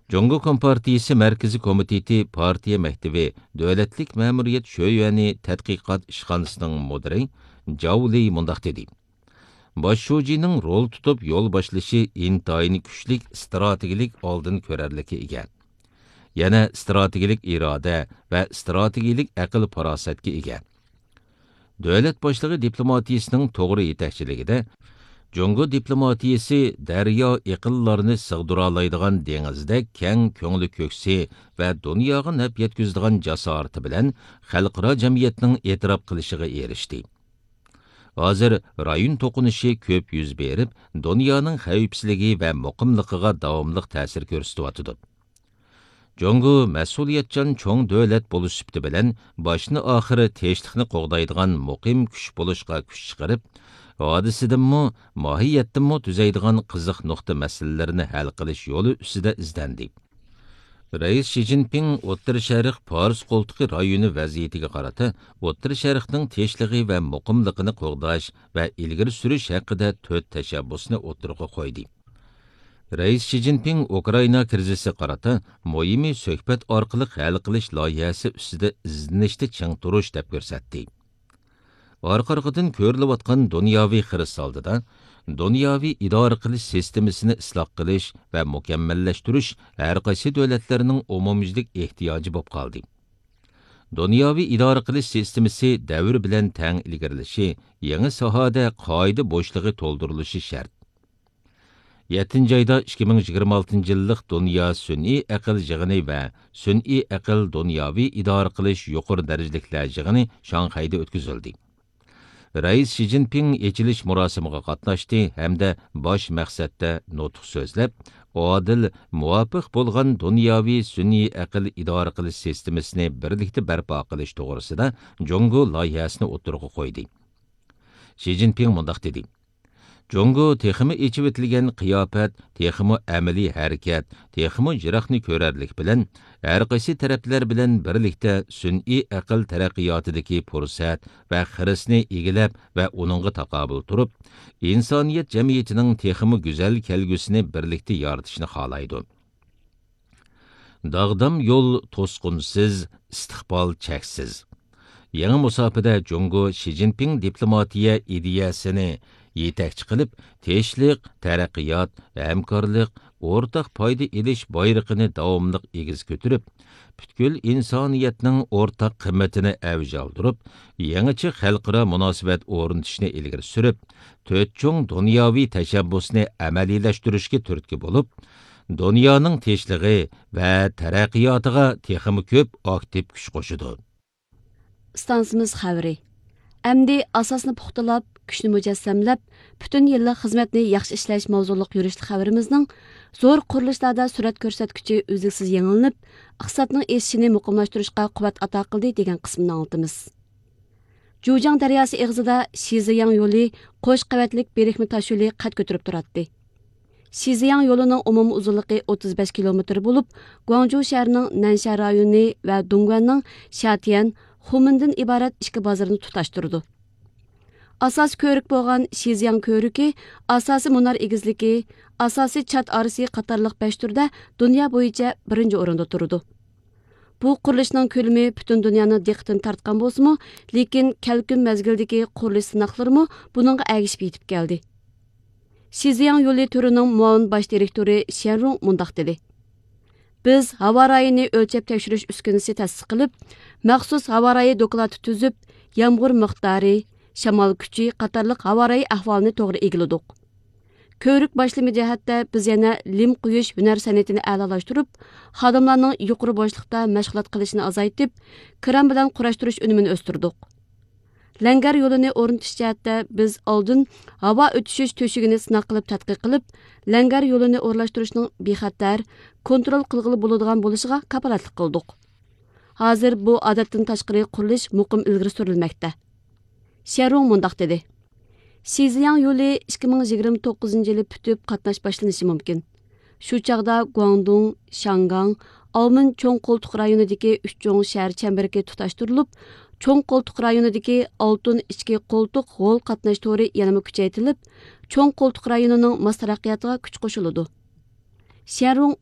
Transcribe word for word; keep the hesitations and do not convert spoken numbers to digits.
Жоңго Компартиясы Мәркізі Комитеті партия мәктебі Дөләтлік мәмүриет шөйәні тәтқиқат ішханысының модыры Жаули мұндақ деді. Başşujining rol tutub yol başlaşı intayini küçlük strategilik aldın körərliki ega. Yana strategilik irade ve strategilik aql parasatga ega. Dövlət başlığı diplomatiyasının toğru yetakçiligida Jongo diplomatiyasi daryo iqillarni sig'diralaydigan dengizda keng ko'ngli ko'ksi va dunyoga naf yetkazadigan jasorati bilan xalqaro jamiyatning e'tirof qilishiga erishdi. Hozir rayon to'qinishi ko'p yuz berib, dunyoning xavfsizligi va muqimligiga davomli ta'sir ko'rsatyotdi. Jongo mas'uliyatchan cho'ng davlat bo'lish sifati bilan boshni oxiri tinchlikni qo'g'daydigan muqim kuch bo'lishga kuch chiqarib, hodisidinmi, mohiyatdinmi tuzaydigan qiziq nuqta masalalarini hal qilish yo'li ustida izlandi. Rais Xi Jinping O'rta Sharq Fors qo'ltiqi rayoni vaziyatiga qarata O'rta Sharqning tinchlig'i va muqimligini qo'g'dash va ilgari surish haqida to'rt tashabbusni o'tirg'a qo'ydi. Rais Xi Jinping Ukraina krizisi qarata muhimi suhbat orqali hal qilish loyihasi ustida izlanishda ching turish deb ko'rsatdi. Orqa-orqadan ko'rilayotgan dunyoviy xiris oldida dunyoviy idora qilish sistemasini isloh qilish va mukammallashtirish har qaysi davlatlarning umumiylik ehtiyoji bo'lib qoldi. Dunyoviy idora qilish sistemasi davr bilan teng ilgarilishi, yangi sohada qoida bo'shligi to'ldirilishi shart. yettinchi ayda ikki ming yigirma oltinchi yillik dunyo sun'iy aql yig'ini va sun'iy aql dunyoviy idora qilish yuqori darajaliklar yig'ini Shanxayda o'tkazildi. Rais Xi Jinping echilish murosimiga qatnashdi hamda bosh maqsadda nutq so'zlab, odil, muvofiq bo'lgan dunyoviy sun'iy aql idora qilish sistemasini birlikda barpo qilish to'g'risida Jongo loyihasini o'tirg'a qo'ydi. Xi Jinping mundaq dedi: Jongo texmi echib etilgan qiyofat, texmi amaliy harakat, texmi jiroqni ko'rarlik bilan har qaysi taraflar bilan birlikda sun'iy aql taraqqiyotidagi fursat va xirisni egilab va uningga taqobil turib, insoniyat jamiyatining texmi go'zal kelgusini birlikda yoritishni xohlaydi. Dag'dam yo'l to'sqinsiz, istiqbol cheksiz. Yangi musofada Jongo Xi Jinping diplomatiya ideyasini yetakchi qilib, tinchlik, taraqqiyot, hamkorlik, o'rtaq foyda elish bayrog'ini davomli egiz ko'tarib, butkul insoniyatning o'rtaq qimmatini avj oldirib, yangicha xalqaro munosabat o'rnatishni ilgari surib, to'rt cho'ng dunyoviy tashabbusni amaliylashtirish turtki bo'lib, dunyoning tinchligi va taraqqiyotiga texmi ko'p aktiv kuch qo'shadi. Stansimiz xabari. Әмді асасыны puxtalab, күшні mücəssəmləb, bütün yıllık xizmətni yaxşı işləş mavzuluq yürüşlü xəbərimizning zor qurilishlarda surat ko'rsatküchü üzüksiz yenilinib, iqtisodning esishini muqimlashtirishga quvvat ato qildi degan qismini anlatamiz. Jujang daryosi eg'izida Shiziyang yo'li qo'sh qavatlik berikmi tosh yo'li qad ko'tarib turadi. Shiziyang yo'lining umumiy uzunligi o'ttiz besh kilometr bo'lib, Guangzhou shahrining Nansha rayoni va Dongguanning Shatian Xumindan iborat ikki bozorini tutashtirdi. Asosiy ko'rik bo'lgan Shiziyang ko'riki, asosiy munar egizligi, asosiy chat arisi qatorliq besh turda dunyo bo'yicha birinchi o'rinda turadi. Bu qurilishning ko'lami butun dunyoni diqqatini tortgan bo'lsa-mu, lekin kelkun mezgildagi qurilish sinoqlarimi buningga agishib yetib keldi. Shiziyang yo'li turining muavin bosh direktori Shenrong mundaq dedi: Biz havo rayini o'lchab tekshirish uskunasi ta'sis qilib, maxsus havo rayi doklati tuzib, yomg'ir miqdori, shamol kuchi qatorliq havo rayi ahvolini to'g'ri egiladik. Ko'rik boshlama jihatda biz yana lim quyish hunar san'atini a'lolashtirib, xodimlarning yuqori boshliqda mashg'ulot qilishini azaytib, kran bilan qurashtirish unumini o'stirdik. Langar yo'lini o'rnatish jihatda biz oldin havo o'tishish to'shigini sinov qilib tadqiq qilib, langar yo'lini o'rlashtirishning bexatar, kontrol qilg'ili bo'ladigan bo'lishiga kapolatlik qildik. Hozir bu odatdan tashqari qurilish muqim ilgari surilmoqda. Sherong mundaq dedi: Shiziyang yo'li ikki ming yigirma to'qqizinchi yili putib qatnash boshlanishi mumkin. Shu chaqda Guangdong, Shangang, Almun cho'ng qo'ltiq rayonidagi uch cho'ng shahar chemberiga tutashtirilib, cho'ng qo'ltiq rayonidagi oltin ichki qo'ltiq g'ol qatnash to'ri yanama kuchaytirilib, cho'ng qo'ltiq rayonining mos taraqqiyotiga kuch qo'shiladi. Sherong